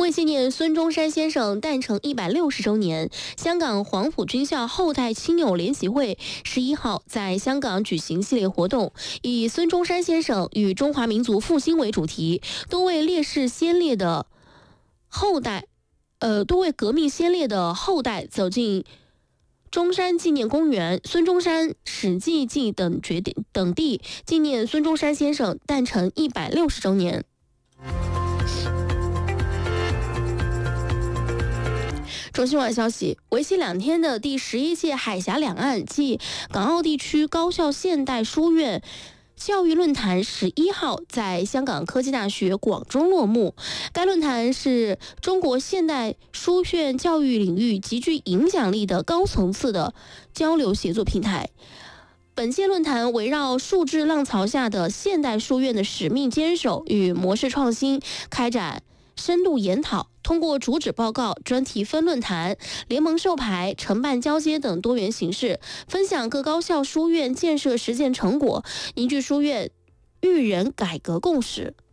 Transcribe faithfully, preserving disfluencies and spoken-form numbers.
为纪念孙中山先生诞辰一百六十周年，香港黄埔军校后代亲友联席会十一号在香港举行系列活动，以孙中山先生与中华民族复兴为主题，多位烈士先烈的后代，呃，多位革命先烈的后代走进中山纪念公园、孙中山史迹记等决定等地，纪念孙中山先生诞辰一百六十周年。中新网消息，为期两天的第十一届海峡两岸暨港澳地区高校现代书院教育论坛十一号在香港科技大学广州落幕。该论坛是中国现代书院教育领域极具影响力的高层次的交流协作平台。本届论坛围绕数字浪潮下的现代书院的使命坚守与模式创新开展深度研讨，通过主旨报告、专题分论坛、联盟授牌、承办交接等多元形式，分享各高校书院建设实践成果，凝聚书院育人改革共识。